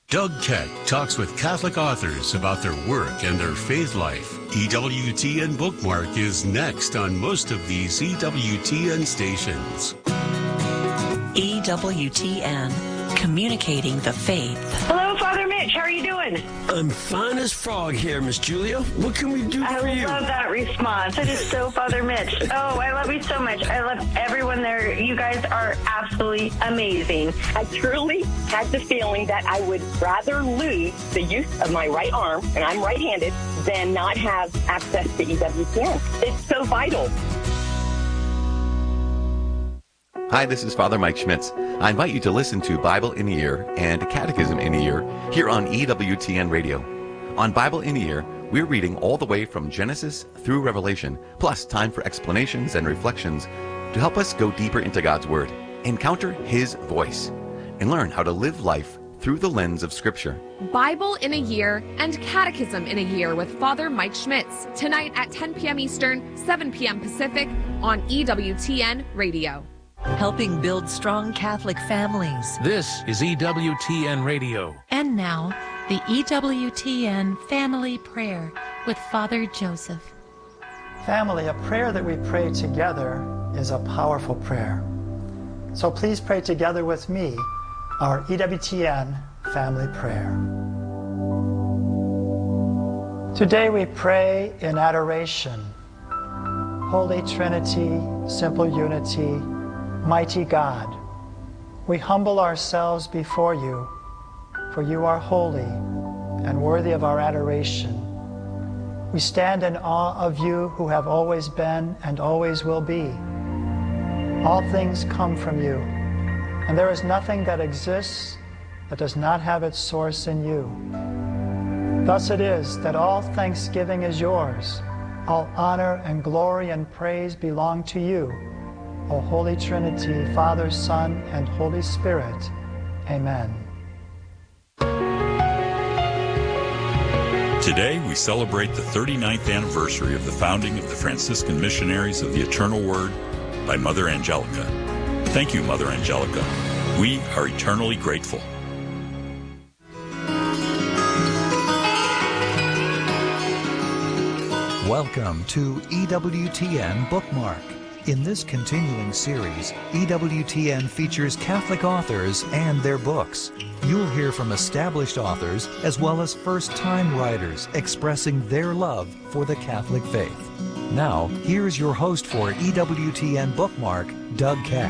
Doug Keck talks with Catholic authors about their work and their faith life. EWTN Bookmark is next on most of these EWTN stations. EWTN, communicating the faith. Hello, Father Mitch. How are you doing? I'm fine as frog here, Miss Julia. What can we do for you? I love that response. It is so Father Mitch. Oh, I love you so much. I love everyone there. You guys are absolutely amazing. I truly had the feeling that I would rather lose the use of my right arm, and I'm right-handed, than not have access to EWTN. It's so vital. Hi, this is Father Mike Schmitz. I invite you to listen to Bible in a Year and Catechism in a Year here on EWTN Radio. On Bible in a Year, we're reading all the way from Genesis through Revelation, plus time for explanations and reflections to help us go deeper into God's Word, encounter His voice, and learn how to live life through the lens of Scripture. Bible in a Year and Catechism in a Year with Father Mike Schmitz, tonight at 10 p.m. Eastern, 7 p.m. Pacific on EWTN Radio. Helping build strong Catholic families. This is EWTN Radio. And now, the EWTN Family Prayer with Father Joseph. Family, a prayer that we pray together is a powerful prayer. So please pray together with me our EWTN Family Prayer. Today we pray in adoration. Holy Trinity, simple unity, mighty God, we humble ourselves before you, for you are holy and worthy of our adoration. We stand in awe of you who have always been and always will be. All things come from you, and there is nothing that exists that does not have its source in you. Thus it is that all thanksgiving is yours, all honor and glory and praise belong to you, O Holy Trinity, Father, Son, and Holy Spirit. Amen. Today, we celebrate the 39th anniversary of the founding of the Franciscan Missionaries of the Eternal Word by Mother Angelica. Thank you, Mother Angelica. We are eternally grateful. Welcome to EWTN Bookmark. In this continuing series, EWTN features Catholic authors and their books. You'll hear from established authors as well as first-time writers expressing their love for the Catholic faith. Now, here's your host for EWTN Bookmark, Doug Keck.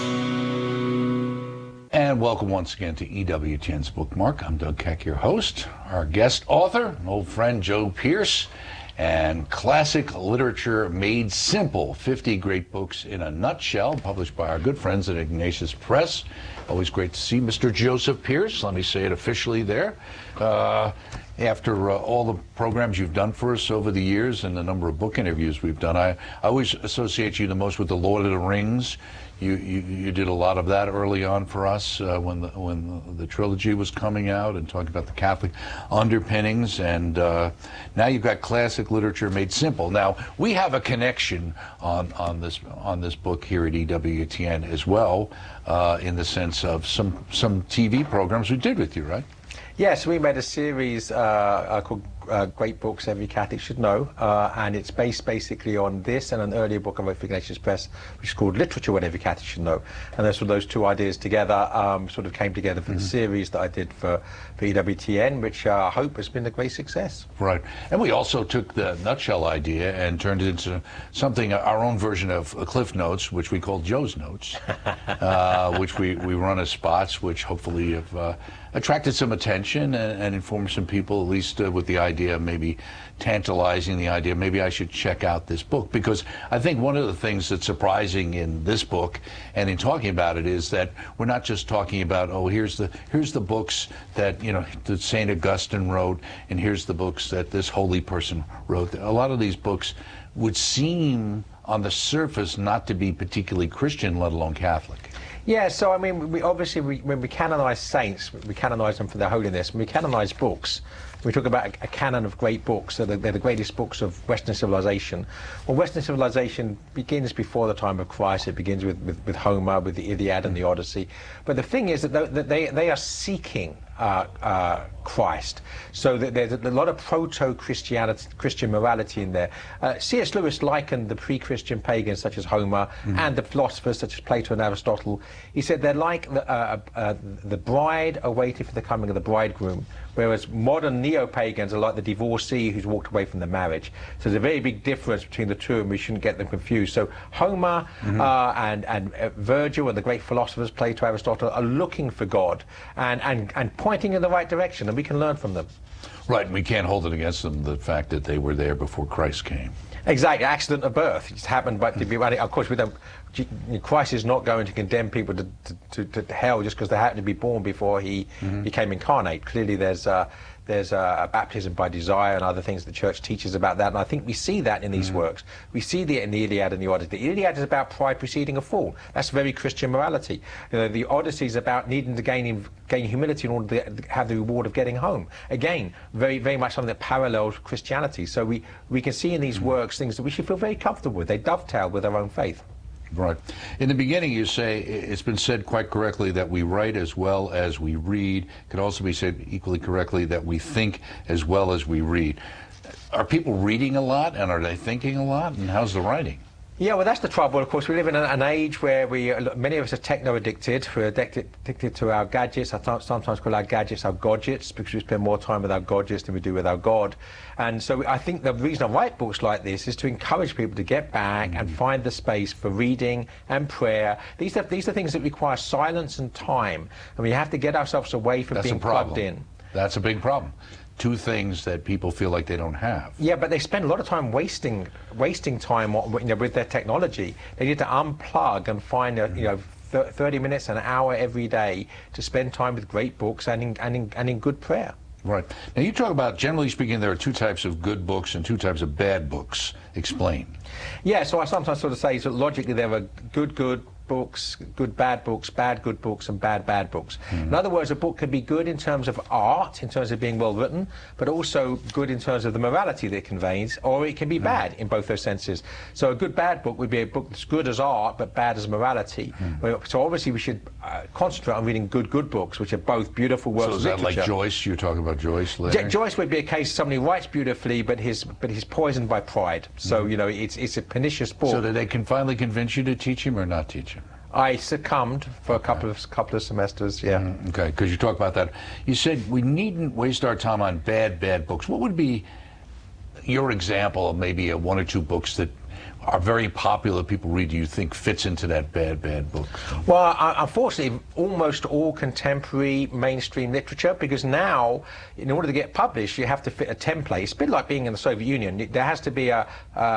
And welcome once again to EWTN's Bookmark. I'm Doug Keck, your host. Our guest author, an old friend, Joe Pierce, and Classic Literature Made Simple, 50 Great Books in a Nutshell, published by our good friends at Ignatius Press. Always great to see Mr. Joseph Pierce. Let me say it officially there. After all the programs you've done for us over the years and the number of book interviews we've done, I always associate you the most with the Lord of the Rings. You did a lot of that early on for us when the trilogy was coming out and talking about the Catholic underpinnings, and now you've got Classic Literature Made Simple. Now we have a connection on this book here at EWTN as well, in the sense of some TV programs we did with you, right? Yes, we made a series called Great Books Every Catholic Should Know, and it's based basically on this and an earlier book I wrote for Ignatius Press, which is called Literature What Every Catholic Should Know. And those two ideas together sort of came together for the series that I did for EWTN, which I hope has been a great success. Right. And we also took the nutshell idea and turned it into something, our own version of Cliff Notes, which we call Joe's Notes, which we run as spots, which hopefully have attracted some attention and informed some people, at least with the idea, maybe tantalizing the idea, maybe I should check out this book. Because I think one of the things that's surprising in this book and in talking about it is that we're not just talking about, oh, here's the books that, that St. Augustine wrote, and here's the books that this holy person wrote. A lot of these books would seem on the surface not to be particularly Christian, let alone Catholic. Yeah, so I mean, when we canonize saints, we canonize them for their holiness. When we canonize books, we talk about a canon of great books, so they're the greatest books of Western civilization. Well, Western civilization begins before the time of Christ. It begins with Homer, with the Iliad and the Odyssey. But the thing is that they are seeking Christ. So that there's a lot of Christian morality in there. C.S. Lewis likened the pre-Christian pagans such as Homer and the philosophers such as Plato and Aristotle. He said they're like the bride awaiting for the coming of the bridegroom, whereas modern neo-pagans are like the divorcee who's walked away from the marriage. So there's a very big difference between the two, and we shouldn't get them confused. So Homer and Virgil and the great philosophers, Plato, Aristotle, are looking for God and pointing in the right direction, and we can learn from them. Right, and we can't hold it against them, the fact that they were there before Christ came. Exactly, accident of birth. It's happened, but of course we don't. Christ is not going to condemn people to hell just because they happen to be born before he became incarnate. Clearly, there's a baptism by desire and other things the church teaches about that, and I think we see that in these works. We see that in the Iliad and the Odyssey. The Iliad is about pride preceding a fall. That's very Christian morality. You know, the Odyssey is about needing to gain humility in order to have the reward of getting home. Again, very, very much something that parallels Christianity. So we can see in these works things that we should feel very comfortable with. They dovetail with our own faith. Right. In the beginning, you say, it's been said quite correctly that we write as well as we read. It could also be said equally correctly that we think as well as we read. Are people reading a lot, and are they thinking a lot, and how's the writing? Yeah, well, that's the trouble. Of course, we live in an age where many of us are techno-addicted. We're addicted to our gadgets. I sometimes call our gadgets our godgets, because we spend more time with our godgets than we do with our God. And so I think the reason I write books like this is to encourage people to get back and find the space for reading and prayer. These are things that require silence and time, and we have to get ourselves away from being plugged in. That's a big problem. Two things that people feel like they don't have. Yeah, but they spend a lot of time wasting time with their technology. They need to unplug and find 30 minutes, an hour every day to spend time with great books and in good prayer. Right. Now you talk about, generally speaking, there are two types of good books and two types of bad books. Explain. Yeah, so I sometimes sort of say that logically there are good books, bad books, bad good books, and bad books. In other words, a book can be good in terms of art, in terms of being well written, but also good in terms of the morality that it conveys, or it can be bad in both those senses. So a good bad book would be a book that's good as art, but bad as morality. So obviously we should concentrate on reading good books, which are both beautiful works of literature. So is that like Joyce? You're talking about Joyce later? Joyce would be a case of somebody who writes beautifully, but he's poisoned by pride. So, it's a pernicious book. So they can finally convince you to teach him or not teach him? I succumbed for a couple of semesters, yeah. Okay, because you talk about that. You said we needn't waste our time on bad books. What would be your example of maybe one or two books that are very popular, people read, do you think fits into that bad book? Well, unfortunately, almost all contemporary mainstream literature, because now, in order to get published, you have to fit a template. It's a bit like being in the Soviet Union. There has to be a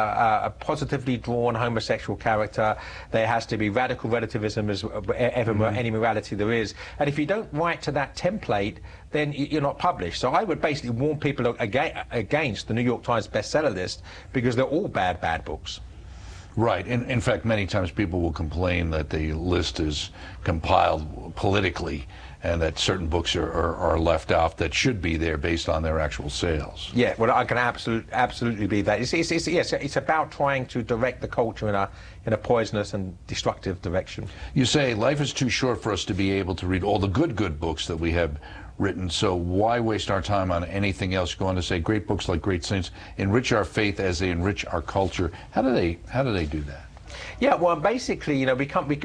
positively drawn homosexual character. There has to be radical relativism as any morality there is. And if you don't write to that template, then you're not published. So I would basically warn people against the New York Times bestseller list, because they're all bad books. Right. In fact, many times people will complain that the list is compiled politically and that certain books are left out that should be there based on their actual sales. Yeah, well, I can absolutely believe that. It's about trying to direct the culture in a poisonous and destructive direction. You say life is too short for us to be able to read all the good books that we have written, so why waste our time on anything else? You go on to say great books like great saints enrich our faith as they enrich our culture. How do they do that? Yeah, well, basically, we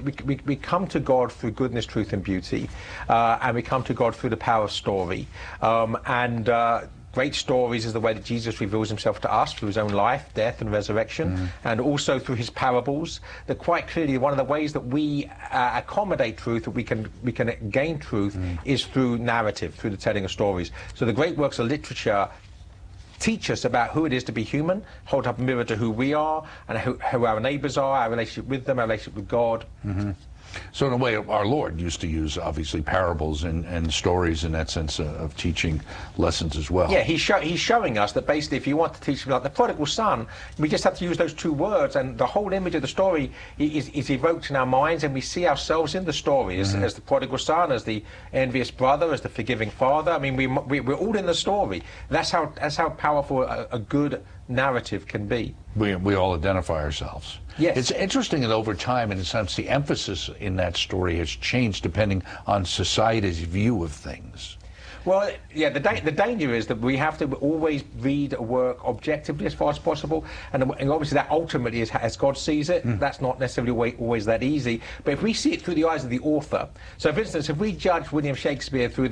come to God through goodness, truth, and beauty, and we come to God through the power of story, great stories is the way that Jesus reveals himself to us through his own life, death, and resurrection, and also through his parables. That quite clearly one of the ways that we accommodate truth, that we can gain truth, is through narrative, through the telling of stories. So the great works of literature teach us about who it is to be human, hold up a mirror to who we are, and who our neighbors are, our relationship with them, our relationship with God. So in a way, our Lord used to use, obviously, parables and stories in that sense of teaching lessons as well. Yeah, he's showing us that basically if you want to teach, like the prodigal son, we just have to use those two words, and the whole image of the story is evoked in our minds, and we see ourselves in the story as the prodigal son, as the envious brother, as the forgiving father. I mean, we're all in the story. That's how powerful a good narrative can be. We all identify ourselves. Yes. It's interesting that over time, in a sense, the emphasis in that story has changed depending on society's view of things. Well, yeah, the danger is that we have to always read a work objectively as far as possible, and obviously that ultimately is as God sees it. That's not necessarily always that easy. But if we see it through the eyes of the author, so for instance, if we judge William Shakespeare through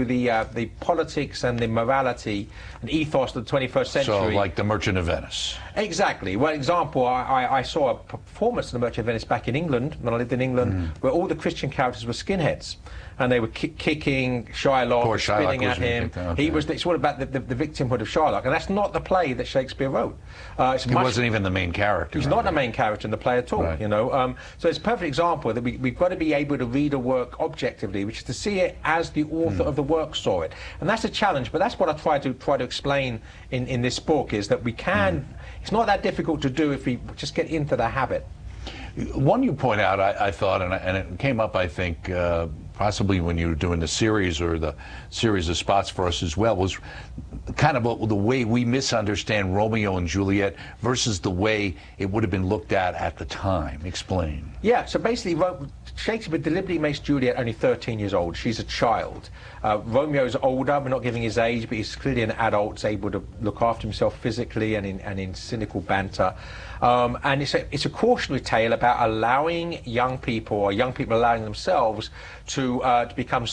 the politics and the morality and ethos of the 21st century, so like The Merchant of Venice. Exactly. Well, example, I saw a performance in The Merchant of Venice back in England when I lived in England, where all the Christian characters were skinheads. And they were kicking Shylock, spitting at him. Okay. It's all about the victimhood of Shylock, and that's not the play that Shakespeare wrote. He wasn't even the main character. He's not the main character in the play at all. Right. You know, so it's a perfect example that we've got to be able to read a work objectively, which is to see it as the author of the work saw it, and that's a challenge. But that's what I try to explain in this book, is that we can. It's not that difficult to do if we just get into the habit. One you point out, I thought, and it came up, I think, possibly when you were doing the series or the series of spots for us as well, was kind of the way we misunderstand Romeo and Juliet versus the way it would have been looked at the time. Explain. Yeah, so basically Shakespeare deliberately makes Juliet only 13 years old. She's a child. Romeo's older, we're not giving his age, but he's clearly an adult, able to look after himself physically and in cynical banter. And it's a cautionary tale about allowing young people, or young people allowing themselves to become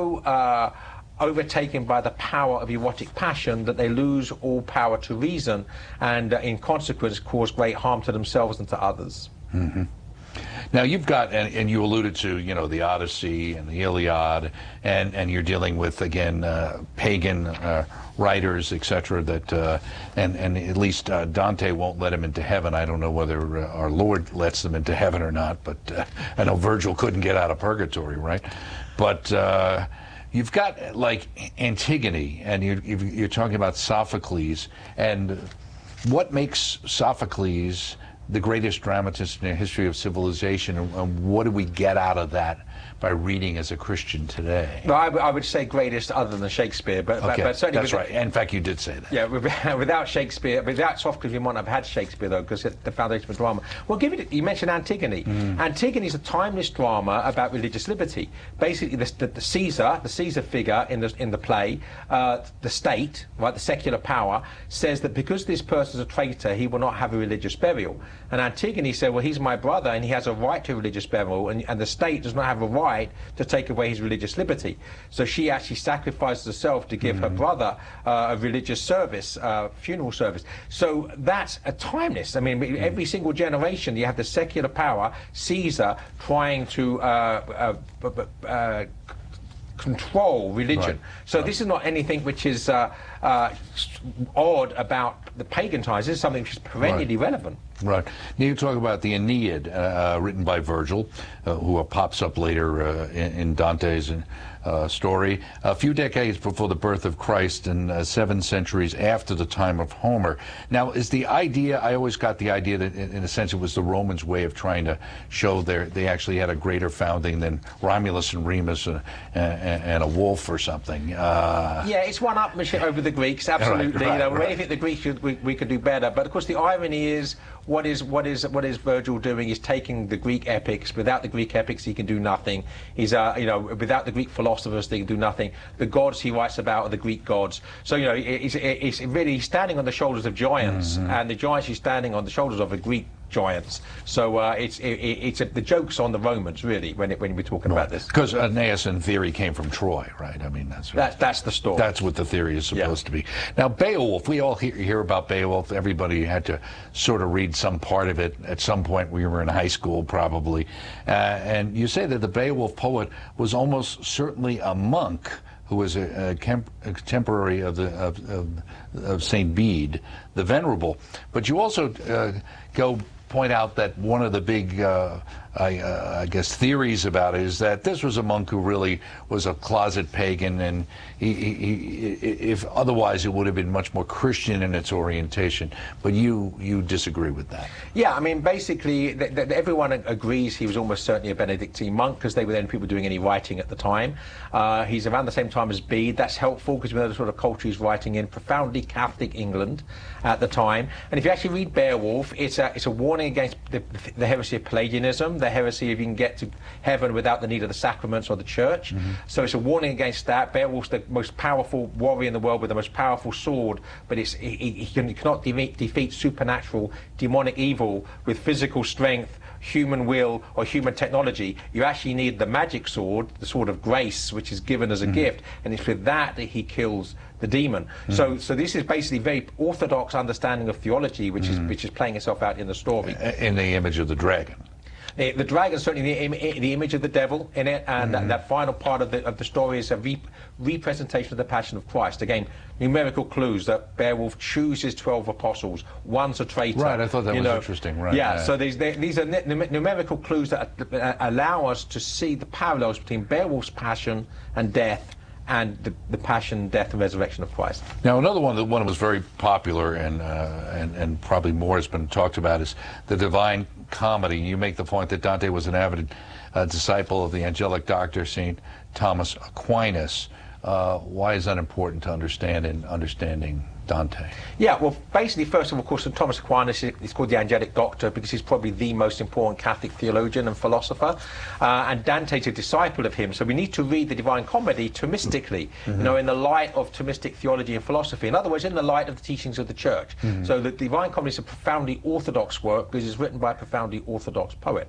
so overtaken by the power of erotic passion that they lose all power to reason, and in consequence cause great harm to themselves and to others. Mm-hmm. Now you've got, and you alluded to, you know, the Odyssey and the Iliad, and you're dealing with, again, pagan writers, etc. That and at least Dante won't let him into heaven. I don't know whether our Lord lets them into heaven or not, but I know Virgil couldn't get out of purgatory, right? But you've got like Antigone, and you're talking about Sophocles, and what makes Sophocles the greatest dramatist in the history of civilization, and what do we get out of that by reading as a Christian today? Well, I would say greatest other than Shakespeare, but certainly that's right. In fact, you did say that. Yeah, without Shakespeare, without Sophocles, we might not have had Shakespeare though, because it's the foundation of drama. Well, you mentioned Antigone. Antigone is a timeless drama about religious liberty. Basically, the Caesar figure in the play, the state, right, the secular power, says that because this person is a traitor, he will not have a religious burial. And Antigone said, well, he's my brother, and he has a right to religious burial, and the state does not have a right to take away his religious liberty. So she actually sacrifices herself to give her brother a religious service, funeral service. So that's a timeless. I mean, every single generation you have the secular power, Caesar, trying to control religion. Right. So this is not anything which is odd about the pagan times. This is something which is perennially relevant. Right. Now you talk about the Aeneid, written by Virgil, who pops up later in Dante's story, a few decades before the birth of Christ and 7 centuries after the time of Homer. Now, is the idea, I always got the idea that in a sense it was the Romans' way of trying to show they actually had a greater founding than Romulus and Remus and a wolf or something. Yeah, it's one-upmanship over the Greeks, absolutely. Right, right. Anything the Greeks we could do better. But of course the irony is, what is Virgil doing? He's taking the Greek epics. Without the Greek epics, he can do nothing. He's without the Greek philosophers, they can do nothing. The gods he writes about are the Greek gods. So it's really standing on the shoulders of giants, and the giants he's standing on the shoulders of are Greek giants. So it's the joke's on the Romans, really, when we're talking about this. Because Aeneas, in theory, came from Troy, right? I mean, that's the story. That's what the theory is supposed to be. Now, Beowulf, we all hear about Beowulf. Everybody had to sort of read some part of it at some point. We were in high school, probably. And you say that the Beowulf poet was almost certainly a monk who was a contemporary of Saint Bede, the Venerable. But you also point out that one of the big, I guess, theories about it is that this was a monk who really was a closet pagan, and he if otherwise it would have been much more Christian in its orientation. But you disagree with that? Yeah, I mean, basically, everyone agrees he was almost certainly a Benedictine monk, because they were the only people doing any writing at the time. He's around the same time as Bede. That's helpful, because we know the sort of culture he's writing in, profoundly Catholic England at the time. And if you actually read Beowulf, it's a warning against the heresy of Pelagianism, the heresy if you can get to heaven without the need of the sacraments or the church. So it's a warning against that. Beowulf's the most powerful warrior in the world with the most powerful sword, but he cannot defeat supernatural, demonic evil with physical strength, human will, or human technology. You actually need the magic sword, the sword of grace, which is given as a gift, and it's with that he kills the demon. So this is basically very orthodox understanding of theology, which is playing itself out in the story. In the image of the dragon. The dragon is certainly the image of the devil in it, and that final part of the story is a representation of the Passion of Christ. Again, numerical clues that Beowulf chooses 12 apostles. One's a traitor. Right, I thought that was interesting. Right. Yeah, so these are numerical clues that allow us to see the parallels between Beowulf's passion and death and the passion, death, and resurrection of Christ. Now, another one that was very popular and probably more has been talked about is the Divine Comedy. You make the point that Dante was an avid disciple of the angelic doctor, St. Thomas Aquinas. Why is that important to understand in understanding Dante? Yeah, well, basically, first of course, St. Thomas Aquinas is called the angelic doctor because he's probably the most important Catholic theologian and philosopher, and Dante's a disciple of him. So we need to read the Divine Comedy Thomistically, you know, in the light of Thomistic theology and philosophy. In other words, in the light of the teachings of the Church. So the Divine Comedy is a profoundly orthodox work because it's written by a profoundly orthodox poet.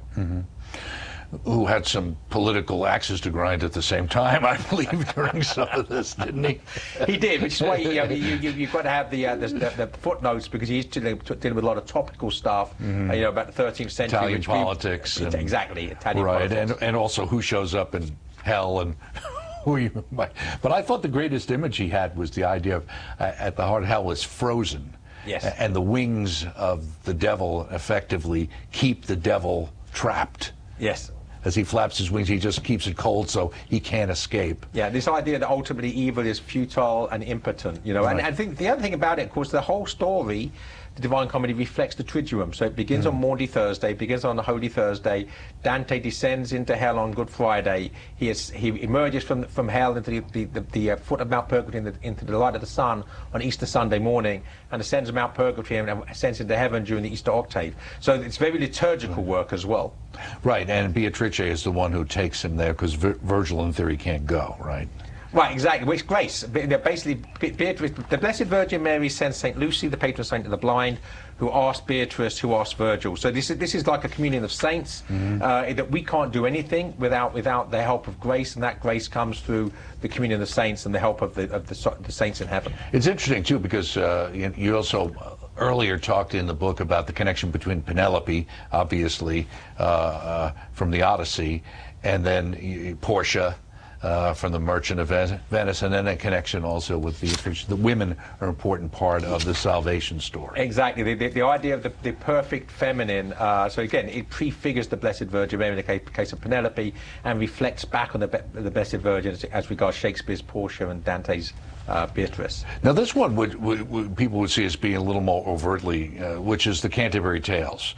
Who had some political axes to grind at the same time, I believe, during some of this, didn't he? He did, which is why you've got to have the footnotes, because he's dealing with a lot of topical stuff, you know, about the 13th century. Italian politics. Exactly, Italian politics. Right, and also who shows up in hell and who you might. But I thought the greatest image he had was the idea of, at the heart of hell is frozen. Yes. And the wings of the devil effectively keep the devil trapped. Yes. As he flaps his wings, he just keeps it cold so he can't escape. Yeah, this idea that ultimately evil is futile and impotent, you know. Right. And I think the other thing about it, of course, the whole story, the Divine Comedy, reflects the Triduum. So it begins on Maundy Thursday, begins on the Holy Thursday. Dante descends into hell on Good Friday. He emerges from hell into the foot of Mount Purgatory, into the light of the sun on Easter Sunday morning, and ascends to Mount Purgatory and ascends into heaven during the Easter octave. So it's very liturgical work as well. Right, and Beatrice is the one who takes him there because Virgil, in theory, can't go, right? Right, exactly. Which grace? Basically, Beatrice, the Blessed Virgin Mary sends St. Lucy, the patron saint of the blind, who asked Beatrice, who asked Virgil. So this is like a communion of saints, that we can't do anything without the help of grace, and that grace comes through the communion of saints and the help of the saints in heaven. It's interesting, too, because you also earlier talked in the book about the connection between Penelope, obviously, from the Odyssey, and then Portia, from the Merchant of Venice, and then a connection also with Beatrice. The women are an important part of the salvation story. Exactly. The idea of the perfect feminine, so again, it prefigures the Blessed Virgin Mary in the case of Penelope, and reflects back on the Blessed Virgin as regards Shakespeare's Portia and Dante's Beatrice. Now this one would people would see as being a little more overtly, which is the Canterbury Tales.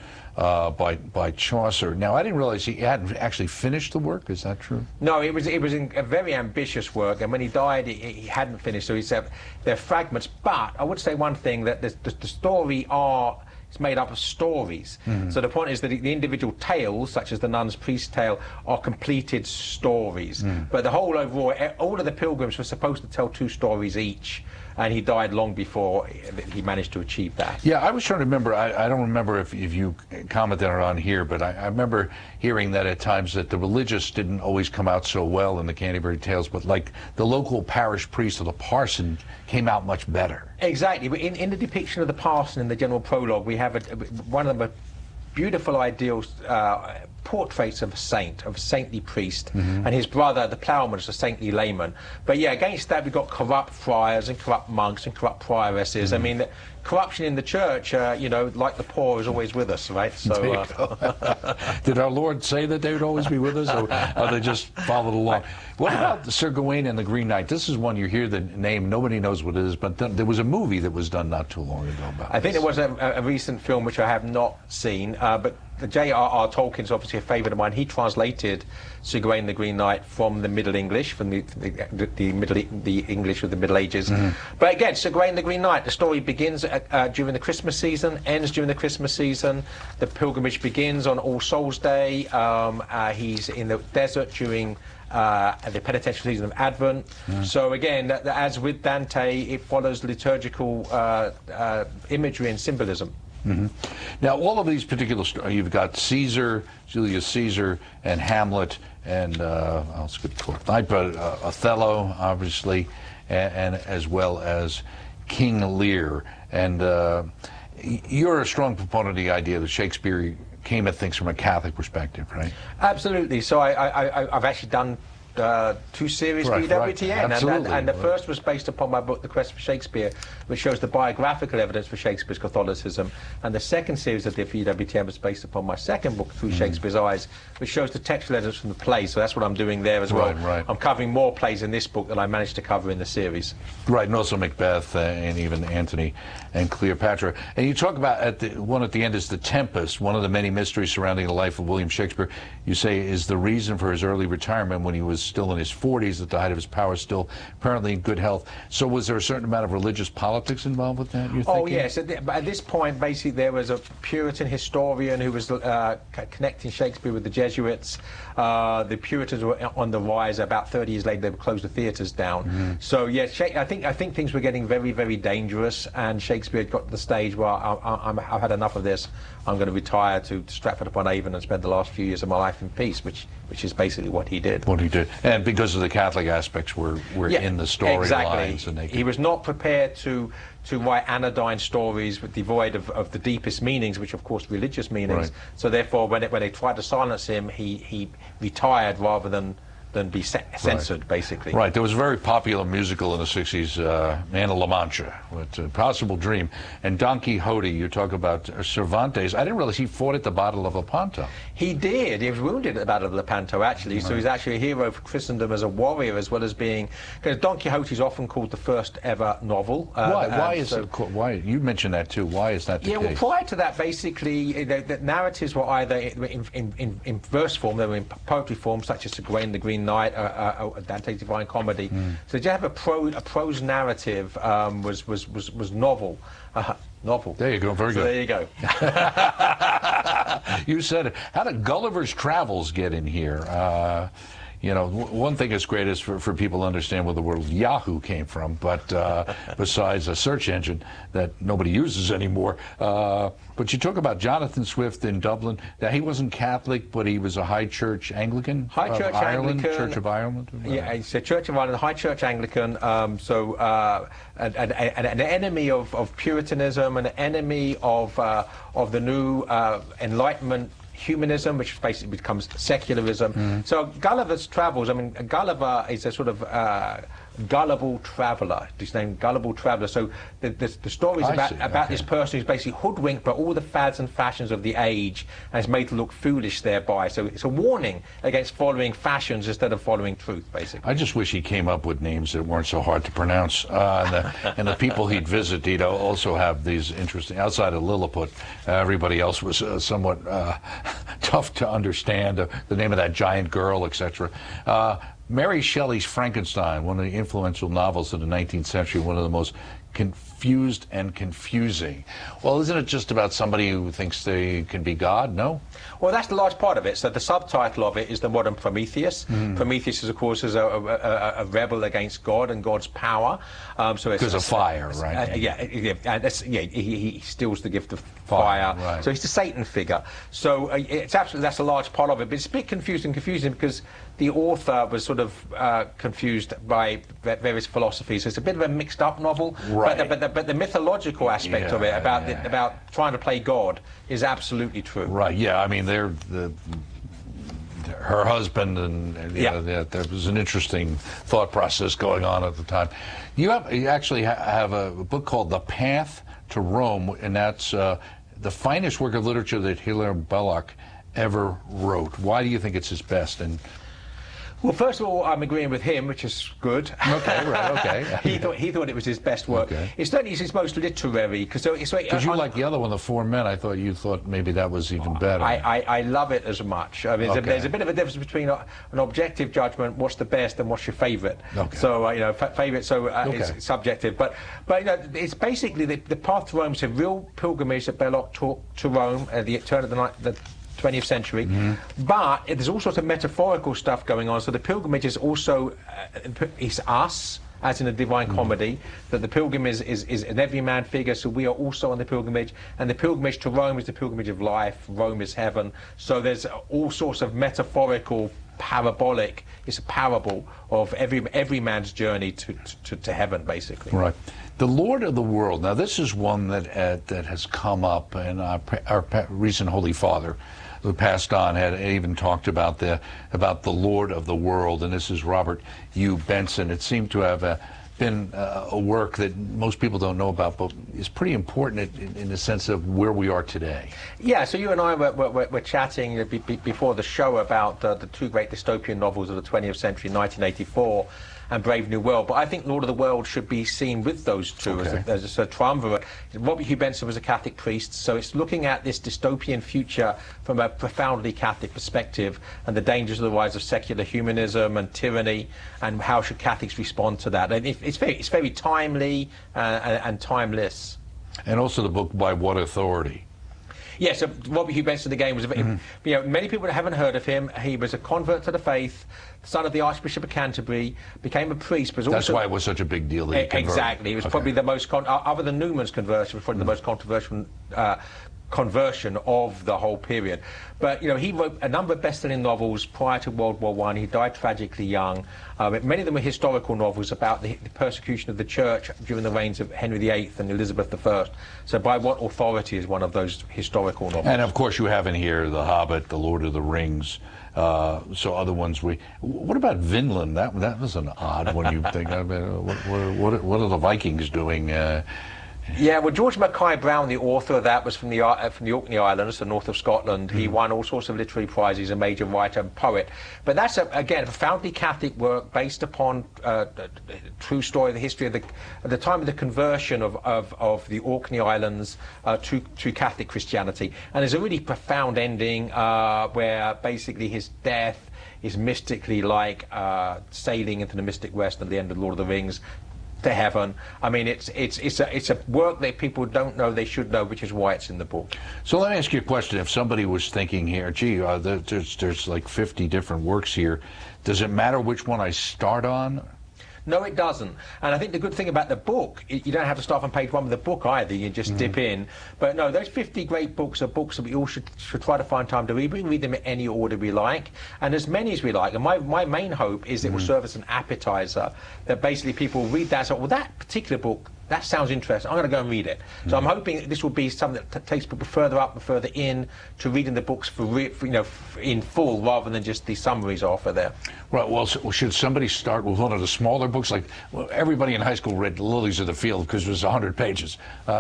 By Chaucer. Now, I didn't realize he hadn't actually finished the work. Is that true? No, it was a very ambitious work, and when he died, he hadn't finished. So he said they're fragments. But I would say one thing, that the story is made up of stories. So the point is that the individual tales, such as the Nun's Priest Tale, are completed stories. But the whole overall, all of the pilgrims were supposed to tell 2 stories each. And he died long before he managed to achieve that. Yeah, I was trying to remember. I don't remember if you commented on here, but I remember hearing that at times that the religious didn't always come out so well in the Canterbury Tales, but like the local parish priest or the parson came out much better. Exactly. In the depiction of the parson in the general prologue, we have one of the beautiful ideals, portraits of a saint, of a saintly priest, and his brother, the ploughman, is a saintly layman. But yeah, against that we've got corrupt friars and corrupt monks and corrupt prioresses. I mean, corruption in the church, you know, like the poor, is always with us, right? So, did our Lord say that they would always be with us, or they just followed along? What about Sir Gawain and the Green Knight? This is one you hear the name, nobody knows what it is, but there was a movie that was done not too long ago about I think there was a recent film which I have not seen, but J.R.R. Tolkien's obviously a favourite of mine. He translated Sir Gawain the Green Knight from the Middle English, from the English of the Middle Ages. But again, Sir Gawain the Green Knight, the story begins during the Christmas season, ends during the Christmas season. The pilgrimage begins on All Souls Day. He's in the desert during the penitential season of Advent. So again, as with Dante, it follows liturgical imagery and symbolism. Now, all of these particular stories, you've got Caesar, Julius Caesar, and Hamlet, and I'll skip Twelfth Night, but Othello, obviously, and as well as King Lear. And you're a strong proponent of the idea that Shakespeare came at things from a Catholic perspective, right? Absolutely. So I've actually done 2 series for EWTN, and the first was based upon my book, The Quest for Shakespeare, which shows the biographical evidence for Shakespeare's Catholicism, and the second series I did for EWTN was based upon my second book, Through Shakespeare's Eyes, which shows the textual evidence from the play. So that's what I'm doing there as well. I'm covering more plays in this book than I managed to cover in the series. Right, and also Macbeth and even Antony and Cleopatra. And you talk about one at the end is The Tempest, one of the many mysteries surrounding the life of William Shakespeare. You say is the reason for his early retirement when he was still in his 40s, at the height of his power, still apparently in good health. So was there a certain amount of religious politics involved with that, you think? Oh, yes. At this point, basically, there was a Puritan historian who was connecting Shakespeare with the Jesuits. The Puritans were on the rise. About 30 years later, they would close the theatres down. So, yes, I think things were getting very, very dangerous, and Shakespeare had got to the stage where I've had enough of this. I'm going to retire to Stratford-upon-Avon and spend the last few years of my life in peace, which is basically what he did. And because of the Catholic aspects were in the storylines. Exactly. He was not prepared to write anodyne stories devoid of the deepest meanings, which of course religious meanings. So therefore, when they tried to silence him, he retired rather than be censored, basically. Right. There was a very popular musical in the 60s, Man of La Mancha, with Impossible Dream. And Don Quixote, you talk about Cervantes. I didn't realize he fought at the Battle of Lepanto. He did. He was wounded at the Battle of Lepanto, actually. So he's actually a hero for Christendom as a warrior, as well as being... Because Don Quixote is often called the first ever novel. Why is it called... Why? You mentioned that, too. Why is that the case? Well, prior to that, basically, the narratives were either in verse form, they were in poetry form, such as Sir Gawain the Green Knight, Dante's Divine Comedy. So to have a prose narrative was novel. Novel. There you go. Very good. There you go. You said it. How did Gulliver's Travels get in here? You know, one thing that's great is for people to understand where the word Yahoo came from, but besides a search engine that nobody uses anymore. But you talk about Jonathan Swift in Dublin. Now, he wasn't Catholic, but he was a High Church Anglican High Church Ireland, Anglican. Church of Ireland? Yeah, it's a Church of Ireland, High Church Anglican. An enemy of Puritanism, an enemy of the new Enlightenment humanism, which basically becomes secularism. So Gulliver's Travels, I mean, Gulliver is a sort of gullible traveller. His name, Gullible Traveller. So the story is about this person who's basically hoodwinked by all the fads and fashions of the age and is made to look foolish thereby. So it's a warning against following fashions instead of following truth, basically. I just wish he came up with names that weren't so hard to pronounce. And the people he'd visit, he'd also have these interesting, outside of Lilliput, everybody else was somewhat tough to understand. The name of that giant girl, etc. Mary Shelley's Frankenstein, one of the influential novels of the 19th century, one of the most confused and confusing. Well, isn't it just about somebody who thinks they can be God? No? Well, that's the large part of it. So the subtitle of it is The Modern Prometheus. Prometheus, is, of course, is a rebel against God and God's power. So it's because of fire, right? He steals the gift of fire. Right. So he's the Satan figure. So it's absolutely, that's a large part of it. But it's a bit confusing because the author was sort of confused by various philosophies. It's a bit of a mixed-up novel, but the mythological aspect of it about trying to play God is absolutely true. Right. Yeah. I mean, her husband and there was an interesting thought process going on at the time. You actually have a book called The Path to Rome, and that's the finest work of literature that Hilaire Belloc ever wrote. Why do you think it's his best? And Well, first of all, I'm agreeing with him, which is good. Okay, right, okay. he thought it was his best work. Okay. It's certainly his most literary, because you like the other one, The Four Men. I thought you thought maybe that was even better. I love it as much. I mean, there's a bit of a difference between an objective judgment, what's the best, and what's your favourite. Okay. So favourite, it's subjective. But it's basically the path to Rome is a real pilgrimage that Belloc took to Rome at the turn of the 20th century, but there's all sorts of metaphorical stuff going on. So the pilgrimage is also it's us, as in a Divine Comedy, that the pilgrim is an everyman figure, so we are also on the pilgrimage, and the pilgrimage to Rome is the pilgrimage of life. Rome is heaven. So there's all sorts of metaphorical, parabolic. It's a parable of every man's journey to heaven, basically. Right. The Lord of the World. Now, this is one that has come up, and our recent Holy Father, who passed on, had even talked about the Lord of the World, and this is Robert Hugh Benson. It seemed to have been a work that most people don't know about, but is pretty important in the sense of where we are today. Yeah, so you and I were chatting before the show about the two great dystopian novels of the 20th century, 1984 and Brave New World, but I think Lord of the World should be seen with those two as a triumvirate. Robert Hugh Benson was a Catholic priest, so it's looking at this dystopian future from a profoundly Catholic perspective and the dangers of the rise of secular humanism and tyranny, and how should Catholics respond to that. And it's very timely and timeless. And also the book By What Authority? Yes, Robert Hugh Benson again was many people haven't heard of him. He was a convert to the faith, son of the Archbishop of Canterbury, became a priest. But that's why it was such a big deal that he converted. Exactly. It was probably the most, other than Newman's conversion, was probably the most controversial conversion of the whole period. But he wrote a number of best-selling novels prior to World War I. He died tragically young. Many of them were historical novels about the persecution of the church during the reigns of Henry VIII and Elizabeth I. So By What Authority is one of those historical novels. And of course you have in here The Hobbit, The Lord of the Rings. So other ones what about Vinland? That was an odd one. You think, I mean, what are the Vikings doing? Yeah, well, George Mackay Brown, the author of that, was from the Orkney Islands, the north of Scotland. He won all sorts of literary prizes. He's a major writer and poet. But that's, again, a profoundly Catholic work based upon a true story of the history of at the time of the conversion of the Orkney Islands to Catholic Christianity. And there's a really profound ending where basically his death is mystically like sailing into the mystic west at the end of Lord of the Rings, to heaven. I mean, it's a work that people don't know they should know, which is why it's in the book. So let me ask you a question. If somebody was thinking here, gee, there's like 50 different works here, does it matter which one I start on? No, it doesn't. And I think the good thing about the book, you don't have to start on page 1 with the book either. You just dip in. But no, those 50 great books are books that we all should try to find time to read. We can read them in any order we like, and as many as we like. And my main hope is it will serve as an appetizer, that basically people read that and say, well, that particular book, that sounds interesting, I'm going to go and read it. So I'm hoping this will be something that takes people further up and further in to reading the books in full, rather than just the summaries offer there. Right. Well, should somebody start with one of the smaller books? Like, everybody in high school read Lilies of the Field because it was 100 pages.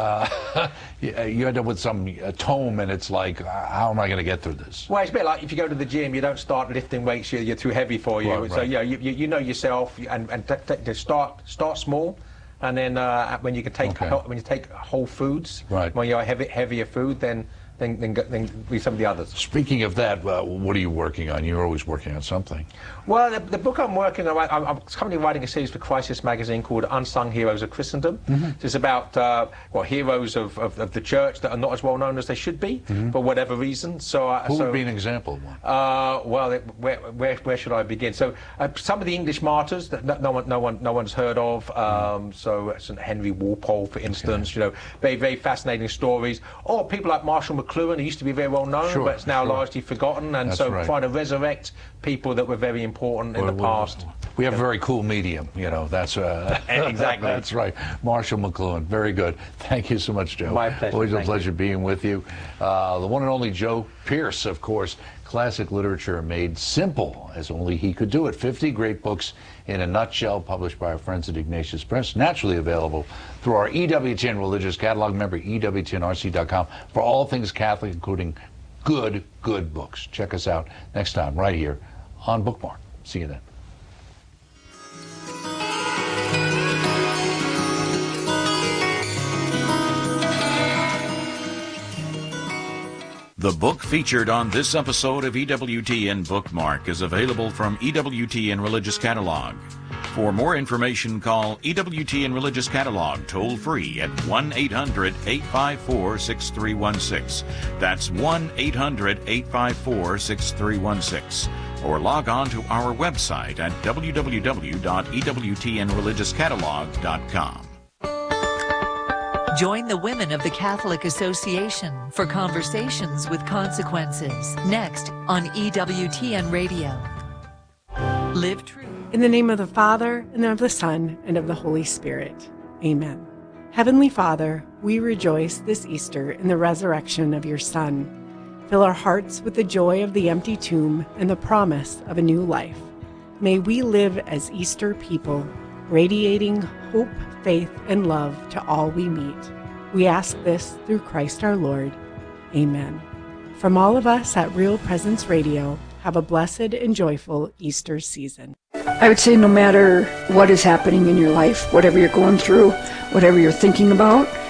You end up with a tome, and it's like, how am I going to get through this? Well, it's a bit like if you go to the gym, you don't start lifting weights; you're too heavy for you. Right, so you know yourself, and start small. And then when you take whole foods, when you're heavier food, then read some of the others. Speaking of that, what are you working on? You're always working on something. Well, the book I'm working on, I'm currently writing a series for Crisis Magazine called Unsung Heroes of Christendom. It's about heroes of the church that are not as well known as they should be for whatever reason. So who would be an example of one? Well, where should I begin? So some of the English martyrs that no one's heard of. So St. Henry Walpole, for instance. Very, very fascinating stories. Or people like Marshall McLuhan, who used to be very well known, but it's now largely forgotten. And That's so right. trying to resurrect people that were very important in the past. We have a very cool medium, that's exactly. That's right. Marshall McLuhan, very good. Thank you so much, Joe. My pleasure. Always a pleasure being with you. The one and only Joe Pierce, of course. Classic literature made simple, as only he could do it. 50 great books in a nutshell, published by our friends at Ignatius Press, naturally available through our EWTN Religious Catalog. Remember, EWTNRC.com for all things Catholic, including good books. Check us out next time right here on Bookmark. See you then. The book featured on this episode of EWTN Bookmark is available from EWTN Religious Catalog. For more information, call EWTN Religious Catalog toll-free at 1-800-854-6316. That's 1-800-854-6316. Or log on to our website at www.ewtnreligiouscatalog.com. Join the women of the Catholic Association for Conversations with Consequences. Next on EWTN Radio. Live true. In the name of the Father, and of the Son, and of the Holy Spirit. Amen. Heavenly Father, we rejoice this Easter in the resurrection of your Son. Fill our hearts with the joy of the empty tomb and the promise of a new life. May we live as Easter people, radiating hope, faith, and love to all we meet. We ask this through Christ our Lord. Amen. From all of us at Real Presence Radio, have a blessed and joyful Easter season. I would say no matter what is happening in your life, whatever you're going through, whatever you're thinking about,